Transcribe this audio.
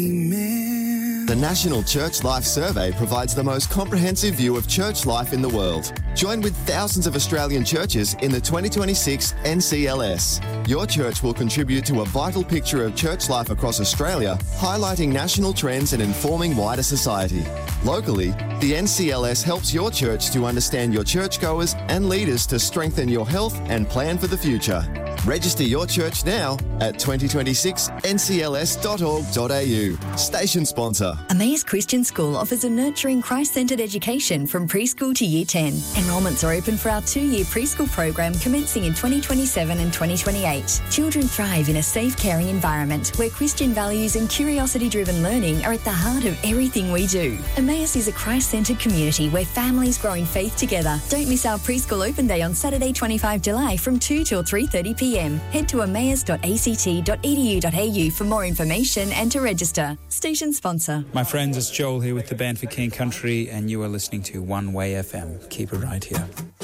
The National Church Life Survey provides the most comprehensive view of church life in the world. Join with thousands of Australian churches in the 2026 NCLS. Your church will contribute to a vital picture of church life across Australia, highlighting national trends and informing wider society. Locally, the NCLS helps your church to understand your churchgoers and leaders to strengthen your health and plan for the future. Register your church now at 2026ncls.org.au. Station sponsor. Emmaus Christian School offers a nurturing Christ-centred education from preschool to Year 10. Enrolments are open for our 2-year preschool program commencing in 2027 and 2028. Children thrive in a safe, caring environment where Christian values and curiosity-driven learning are at the heart of everything we do. Emmaus is a Christ-centred community where families grow in faith together. Don't miss our preschool open day on Saturday 25 July from 2 till 3:30pm. Head to emmaus.act.edu.au for more information and to register. Station sponsor. My friends, it's Joel here with the band for King Country, and you are listening to One Way FM. Keep it right here.